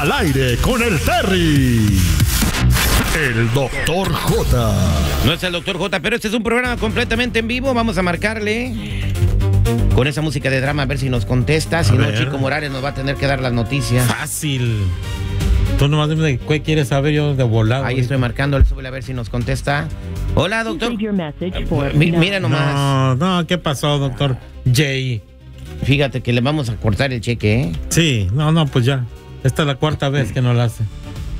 Al aire con el Terry. El Dr. J. No es el Dr. J, pero este es un programa completamente en vivo. Vamos a marcarle con esa música de drama a ver si nos contesta. Si no, Chico Morales nos va a tener que dar las noticias. Fácil. Tú nomás dime de qué quieres saber, yo de volado. Ahí estoy marcándole, súbele a ver si nos contesta. Hola, doctor. Mira nomás. No, ¿qué pasó, doctor J? Fíjate que le vamos a cortar el cheque, ¿eh? Sí, pues ya. Esta es la cuarta vez que no la hace.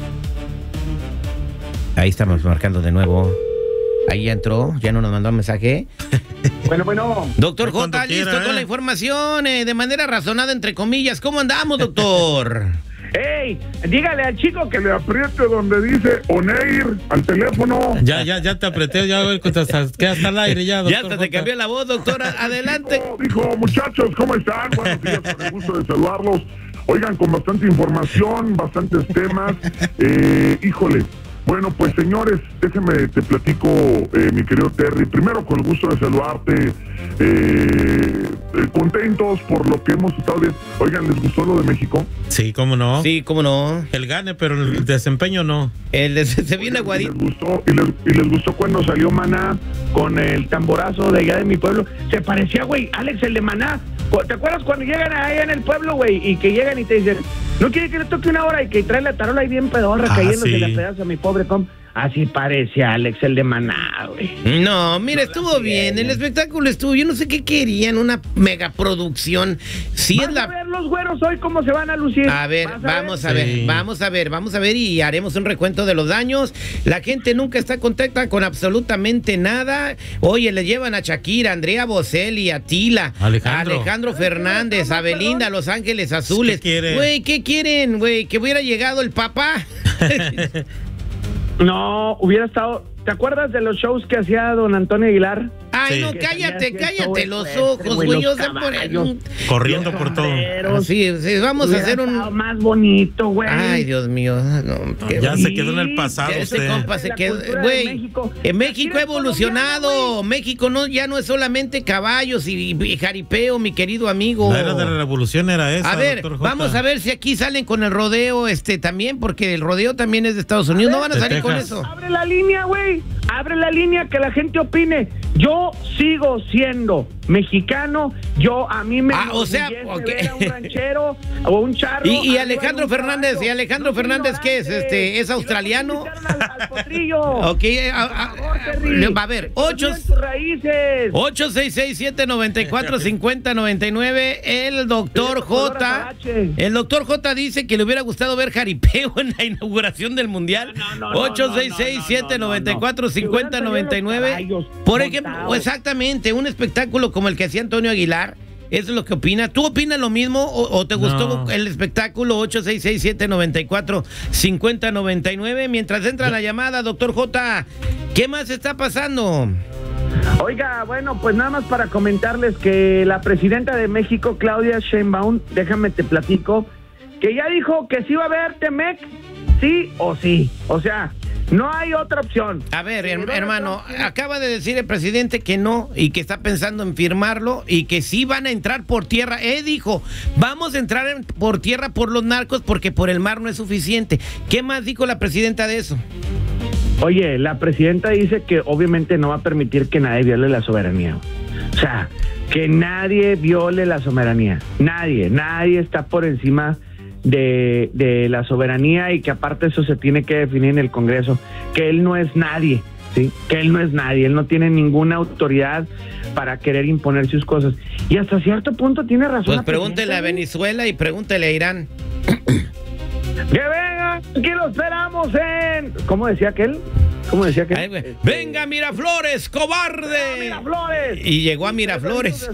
Ahí estamos marcando de nuevo. Ahí ya entró, ya no nos mandó un mensaje. Bueno. Doctor J, listo con la información, de manera razonada, entre comillas. ¿Cómo andamos, doctor? ¡Ey! Dígale al chico que le apriete donde dice Oneir al teléfono. Ya te apreté, ya quedas al aire ya, doctor. Ya hasta te cambió la voz, doctora. Adelante. Dijo, muchachos, ¿cómo están? Buenos días, con el gusto de saludarlos. Oigan, con bastante información, bastantes temas. Híjole. Bueno, pues señores, déjenme, te platico, mi querido Terry. Primero, con el gusto de saludarte, contentos por lo que hemos estado viendo. Oigan, ¿les gustó lo de México? Sí, ¿cómo no? Sí, ¿cómo no? El gane, pero el desempeño no. Se viene aguadito. Les gustó cuando salió Maná con el tamborazo de allá de mi pueblo. Se parecía, güey, Alex, el de Maná. ¿Te acuerdas cuando llegan allá en el pueblo, güey, y que llegan y te dicen, no quiere que le toque una hora y que trae la tarola ahí bien pedorra cayéndose sí. la pedazo a mi pobre compa? Así parece Alex, el de Maná, güey. No, mira, estuvo bien. El espectáculo estuvo. Yo no sé qué querían, una megaproducción. Sí, a ver los güeros hoy cómo se van a lucir. A ver, vamos a ver y haremos un recuento de los daños. La gente nunca está contenta con absolutamente nada. Oye, le llevan a Shakira, Andrea Bocelli, a Tila, Alejandro Fernández, a Belinda, Los Ángeles Azules. Güey, ¿qué quieren, güey? ¿Que hubiera llegado el Papa? No, hubiera estado... ¿Te acuerdas de los shows que hacía don Antonio Aguilar? Ay, sí. No, cállate los ojos, güey. Corriendo por todo. Sí, vamos a hacer un... más bonito, güey. Ay, Dios mío. No, ya se quedó en el pasado usted. Compa se quedó, güey. México ha evolucionado. México ya no es solamente caballos y jaripeo, mi querido amigo. La era de la revolución era esa, a ver, vamos a ver si aquí salen con el rodeo también, porque el rodeo también es de Estados Unidos. No van a salir con eso. Abre la línea, güey. Abre la línea, que la gente opine. Yo sigo siendo mexicano. A mí me o sea, ver a un ranchero o un charro. Y Alejandro Fernández, ¿qué es? ¿Es australiano? Al potrillo. Ok, a ver, 866-794-5099. El doctor J. El doctor J dice que le hubiera gustado ver jaripeo en la inauguración del Mundial. 866-794-5099. Por ejemplo, exactamente, un espectáculo como el que hacía Antonio Aguilar. Eso es lo que opina. ¿Tú opinas lo mismo o te gustó el espectáculo? 866-794-5099. Mientras entra la llamada, doctor J, ¿qué más está pasando? Oiga, bueno, pues nada más para comentarles que la presidenta de México, Claudia Sheinbaum, déjame te platico, que ya dijo que sí va a haber Temec, sí o sí. O sea, no hay otra opción. A ver, hermano, acaba de decir el presidente que no y que está pensando en firmarlo y que sí van a entrar por tierra. Dijo, vamos a entrar por tierra por los narcos porque por el mar no es suficiente. ¿Qué más dijo la presidenta de eso? Oye, la presidenta dice que obviamente no va a permitir que nadie viole la soberanía. O sea, que nadie viole la soberanía. Nadie está por encima de la soberanía, y que aparte eso se tiene que definir en el Congreso, que él no es nadie, ¿sí? Que él no es nadie, él no tiene ninguna autoridad para querer imponer sus cosas. Y hasta cierto punto tiene razón. Pues pregúntele a Venezuela y pregúntele a Irán. Que vengan, que lo esperamos en... ¿Cómo decía aquel? Ay, venga, Miraflores, cobarde. Miraflores. Y llegó a Miraflores.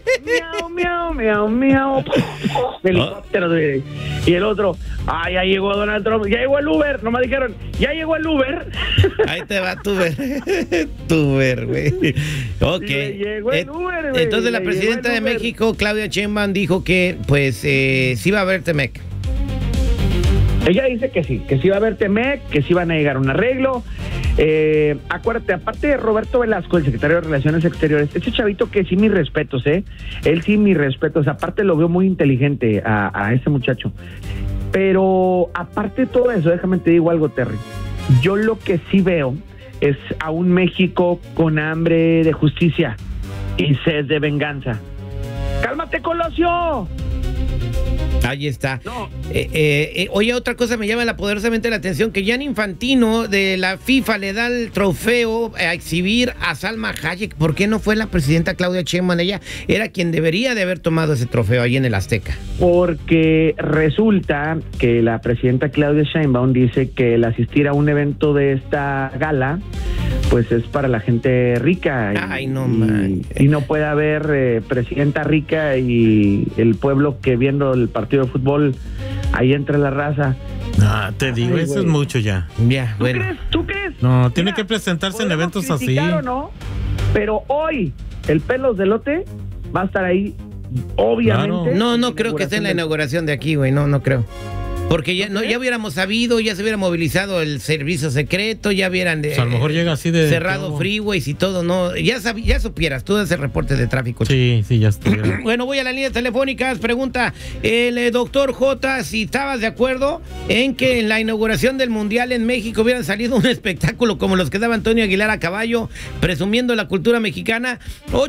Miau. Helicóptero. Y el otro, ya llegó Donald Trump, ya llegó el Uber. Nomás dijeron, ya llegó el Uber. Ahí te va tu Uber, güey. Ok. Llegó el Uber, güey. Entonces la presidenta de México, Claudia Sheinbaum, dijo que pues sí va a haber Temec. Ella dice que sí va a haber Temec, que sí van a llegar a un arreglo. Acuérdate, aparte de Roberto Velasco, el secretario de Relaciones Exteriores, ese chavito que sí mis respetos, él sí mis respetos, aparte lo veo muy inteligente a ese muchacho. Pero aparte de todo eso, déjame te digo algo, Terry. Yo lo que sí veo es a un México con hambre de justicia y sed de venganza. ¡Cálmate, Colosio! Ahí está. No. Oye, otra cosa me llama poderosamente la atención, que Gianni Infantino de la FIFA le da el trofeo a exhibir a Salma Hayek. ¿Por qué no fue la presidenta Claudia Sheinbaum? Ella era quien debería de haber tomado ese trofeo ahí en el Azteca. Porque resulta que la presidenta Claudia Sheinbaum dice que el asistir a un evento de esta gala pues es para la gente rica. Ay, no, man. Y no puede haber presidenta rica y el pueblo que viendo el partido de fútbol ahí entre la raza. Ah, te digo, Ay, eso güey. es mucho ya. Ya, bueno. ¿Tú crees? No, tiene que presentarse en eventos así. O no, pero hoy el pelos de lote va a estar ahí, obviamente. Claro. No creo que esté en la inauguración de aquí, güey, no creo. Porque ya hubiéramos sabido, ya se hubiera movilizado el servicio secreto, ya hubieran Pues a lo mejor llega así de cerrado todo. freeways y todo, no, ya supieras, tú ese reporte de tráfico. Sí, ya estuviera. Bueno, voy a las líneas telefónicas, pregunta el doctor J si estabas de acuerdo en que en la inauguración del Mundial en México hubieran salido un espectáculo como los que daba Antonio Aguilar a caballo, presumiendo la cultura mexicana.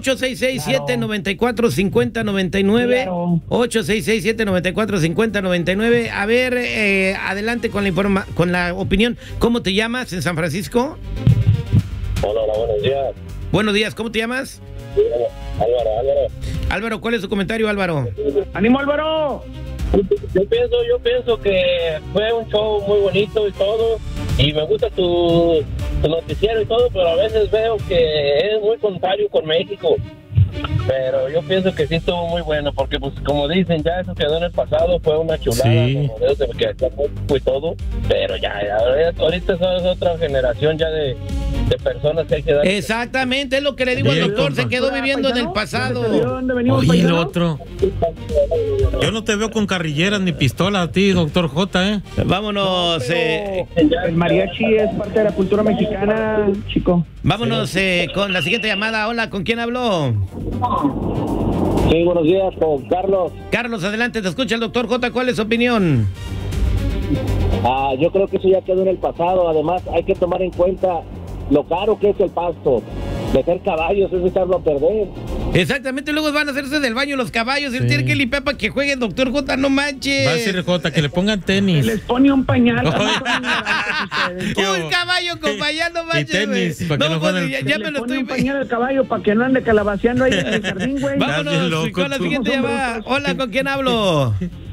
866-794-5099, Claro. 866-794-5099. A ver, adelante con la opinión. ¿Cómo te llamas en San Francisco? Hola, buenos días. Buenos días, ¿cómo te llamas? Álvaro. Álvaro, ¿cuál es tu comentario, Álvaro? ¡Ánimo, Álvaro! Yo pienso que fue un show muy bonito y todo, y me gusta tu noticiero y todo, pero a veces veo que es muy contrario con México. Pero yo pienso que sí estuvo muy bueno, porque pues como dicen, ya eso quedó en el pasado, fue una chulada, Sí. como de que y todo, pero ya ahorita es otra generación ya de personas que hay que dar. Exactamente, es lo que le digo al Bien, doctor, compa. se quedó viviendo en el pasado. ¿Dónde venimos, Oye, el paisano? otro. Yo no te veo con carrilleras ni pistola a ti, doctor J, ¿eh? Vámonos, El mariachi es parte de la cultura mexicana, chico. vámonos con la siguiente llamada. Hola, ¿con quién habló? Sí, buenos días, con Carlos. Carlos, adelante, te escucha el doctor J, ¿cuál es su opinión? Yo creo que eso ya quedó en el pasado. Además, hay que tomar en cuenta lo caro que es el pasto. Meter caballos es echarlo a perder. Exactamente, luego van a hacerse del baño los caballos, él Sí. tiene que limpiar para que juegue el doctor J, no manches. Va a decir J que le pongan tenis. Les pone un pañal. Oye. ¿Qué Un hubo? caballo con pañal, no manches, tenis, güey. para que no pues, juegue el- ya me Le lo pone estoy... un pañal al caballo para que no ande calabaceando ahí en el jardín, güey. Estás bien Vámonos loco, con la tú. siguiente llamada. Hola, ¿con quién hablo?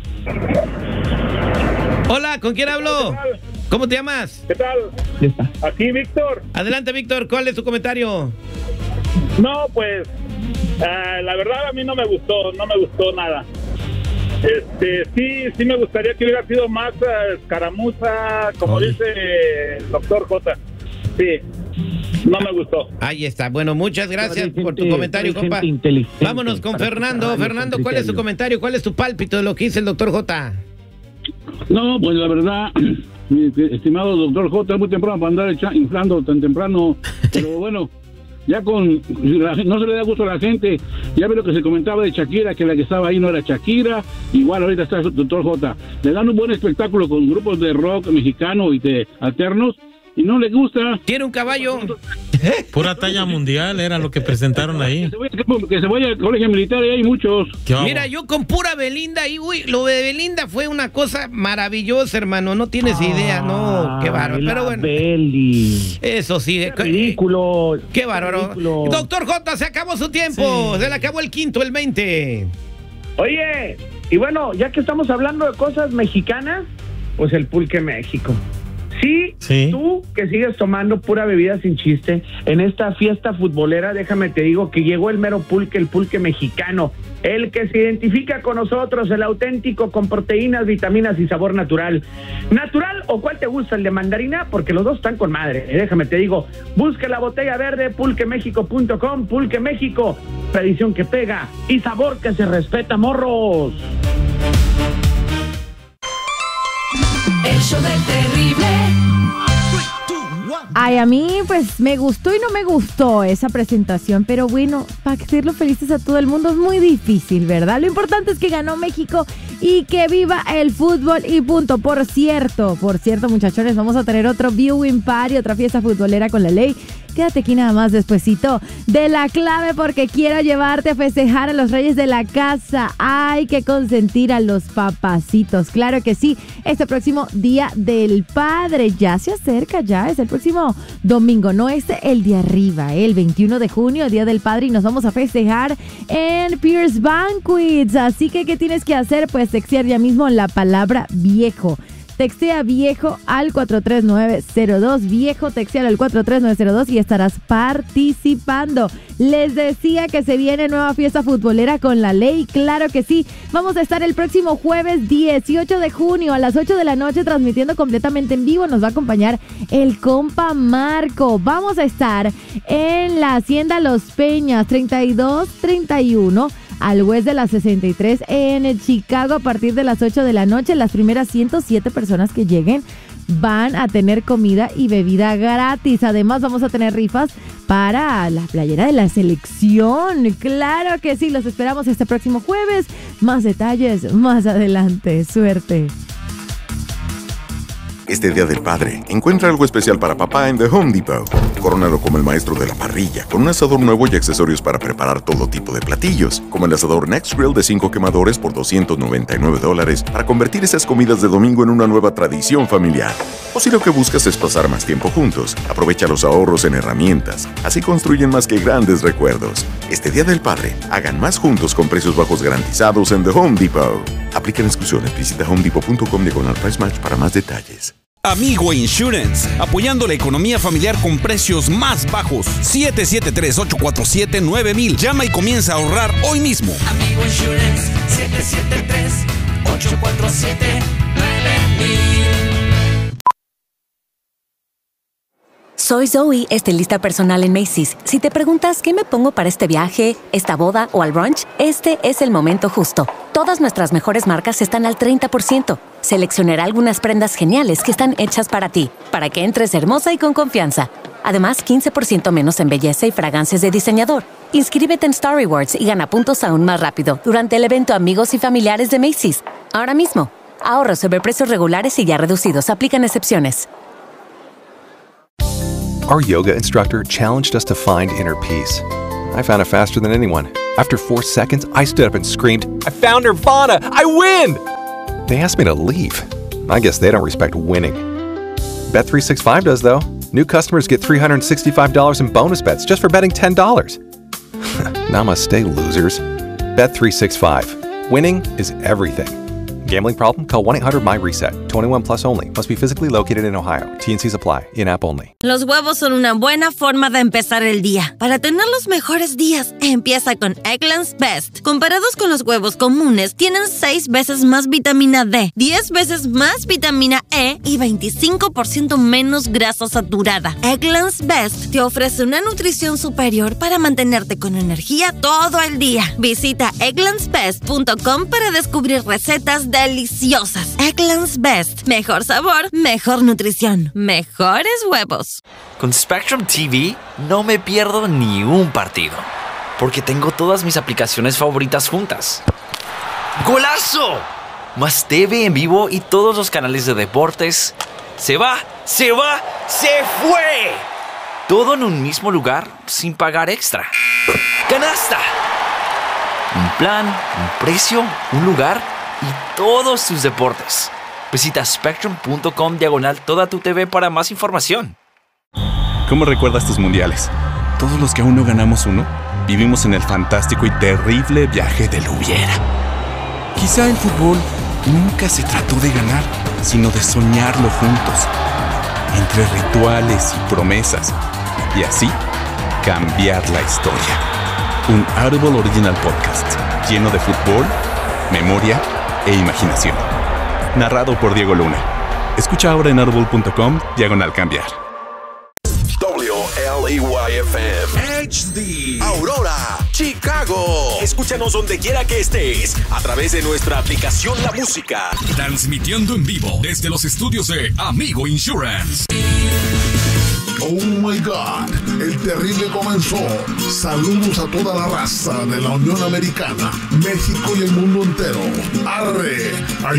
Hola, ¿con quién hablo? ¿Cómo te llamas? ¿Qué tal? Ya está. Aquí, Víctor. Adelante, Víctor, ¿cuál es tu comentario? No, pues, la verdad a mí no me gustó nada. Sí me gustaría que hubiera sido más escaramuza, como Oye. dice el doctor J. Sí, no me gustó. Ahí está. Bueno, muchas gracias por tu comentario, compa. Vámonos con Fernando. Fernando, ¿cuál es tu comentario? ¿Cuál es tu pálpito de lo que dice el doctor J? No, pues la verdad, mi estimado doctor J, es muy temprano para andar inflando tan temprano, pero bueno, ya no se le da gusto a la gente. Ya ve lo que se comentaba de Shakira, que la que estaba ahí no era Shakira, igual ahorita está el doctor J. Le dan un buen espectáculo con grupos de rock mexicano y de alternos, y no le gusta. ¿Quiere un caballo? Pura talla mundial era lo que presentaron ahí. Que se vaya al colegio militar, y hay muchos. ¿Qué hago? Mira, yo con pura Belinda y uy, lo de Belinda fue una cosa maravillosa, hermano. No tienes idea, no, qué bárbaro. Pero bueno, Beli. eso sí, Ridículo. qué bárbaro. Ridículo. Doctor J, se acabó su tiempo. Sí. Se le acabó el quinto, el 20. Oye, y bueno, ya que estamos hablando de cosas mexicanas, pues el Pulque México. Sí. Tú que sigues tomando pura bebida sin chiste, en esta fiesta futbolera, déjame te digo que llegó el mero pulque, el pulque mexicano, el que se identifica con nosotros, el auténtico, con proteínas, vitaminas y sabor natural. ¿Natural o cuál te gusta, el de mandarina? Porque los dos están con madre, déjame te digo, busca la botella verde, pulquemexico.com, Pulque México, tradición que pega y sabor que se respeta, morros. El show del terrible. Ay, a mí pues me gustó y no me gustó esa presentación, pero bueno, para hacerlo felices a todo el mundo es muy difícil, ¿verdad? Lo importante es que ganó México y que viva el fútbol y punto. Por cierto, muchachones, vamos a tener otro viewing party, otra fiesta futbolera con la ley. Quédate aquí nada más despuesito de La Clave porque quiero llevarte a festejar a los reyes de la casa. Hay que consentir a los papacitos. Claro que sí. Este próximo Día del Padre ya se acerca, ya es el próximo domingo. No es el de arriba, el 21 de junio, Día del Padre, y nos vamos a festejar en Pierce Banquets. Así que, ¿qué tienes que hacer? Pues textear ya mismo la palabra viejo. Textea viejo al 43902, viejo, textea al 43902 y estarás participando. Les decía que se viene nueva fiesta futbolera con la ley, claro que sí. Vamos a estar el próximo jueves 18 de junio a las 8 de la noche transmitiendo completamente en vivo. Nos va a acompañar el compa Marco. Vamos a estar en la Hacienda Los Peñas, 3231. al West de la 63 en Chicago a partir de las 8 de la noche. Las primeras 107 personas que lleguen van a tener comida y bebida gratis. Además, vamos a tener rifas para la playera de la selección. Claro que sí, los esperamos este próximo jueves. Más detalles más adelante. Suerte. Este Día del Padre, encuentra algo especial para papá en The Home Depot. Corónalo como el maestro de la parrilla, con un asador nuevo y accesorios para preparar todo tipo de platillos, como el asador Next Grill de 5 quemadores por $299 para convertir esas comidas de domingo en una nueva tradición familiar. O si lo que buscas es pasar más tiempo juntos, aprovecha los ahorros en herramientas. Así construyen más que grandes recuerdos. Este Día del Padre, hagan más juntos con precios bajos garantizados en The Home Depot. Aplican exclusiones. Visita homedepot.com/price match para más detalles. Amigo Insurance, apoyando la economía familiar con precios más bajos. 773-847-9000. Llama y comienza a ahorrar hoy mismo. Amigo Insurance, 773-847-9000. Soy Zoe, estilista personal en Macy's. Si te preguntas qué me pongo para este viaje, esta boda o al brunch, este es el momento justo. Todas nuestras mejores marcas están al 30%. Seleccionaré algunas prendas geniales que están hechas para ti, para que entres hermosa y con confianza. Además, 15% menos en belleza y fragancias de diseñador. Inscríbete en Star Rewards y gana puntos aún más rápido durante el evento Amigos y Familiares de Macy's. Ahora mismo. Ahorros sobre precios regulares y ya reducidos. Aplican excepciones. Our yoga instructor challenged us to find inner peace. I found it faster than anyone. After 4 seconds, I stood up and screamed, "I found Nirvana! I win!" They asked me to leave. I guess they don't respect winning. Bet365 does, though. New customers get $365 in bonus bets just for betting $10. Namaste, losers. Bet365. Winning is everything. Gambling problem? Call 1-800-MY-RESET. 21 plus only. Must be physically located in Ohio. T&Cs apply. In-app only. Los huevos son una buena forma de empezar el día. Para tener los mejores días, empieza con Eggland's Best. Comparados con los huevos comunes, tienen 6 veces más vitamina D, 10 veces más vitamina E y 25% menos grasa saturada. Eggland's Best te ofrece una nutrición superior para mantenerte con energía todo el día. Visita egglandsbest.com para descubrir recetas deliciosas. Eggland's Best. Mejor sabor, mejor nutrición, mejores huevos. Con Spectrum TV no me pierdo ni un partido, porque tengo todas mis aplicaciones favoritas juntas. ¡Golazo! Más TV en vivo y todos los canales de deportes. ¡Se va! ¡Se va! ¡Se fue! Todo en un mismo lugar sin pagar extra. ¡Canasta! Un plan, un precio, un lugar y todos tus deportes. Visita spectrum.com/toda tu TV para más información. ¿Cómo recuerdas tus mundiales? Todos los que aún no ganamos uno, vivimos en el fantástico y terrible viaje del hubiera. Quizá el fútbol nunca se trató de ganar, sino de soñarlo juntos, entre rituales y promesas, y así cambiar la historia. Un Audible Original Podcast, lleno de fútbol, memoria e imaginación. Narrado por Diego Luna. Escucha ahora en audible.com/cambiar. WLEY-FM HD Aurora, Chicago. Escúchanos donde quiera que estés a través de nuestra aplicación La Música. Transmitiendo en vivo desde los estudios de Amigo Insurance. Oh my God, el terrible comenzó. Saludos a toda la raza de la Unión Americana, México y el mundo entero. ¡Arre!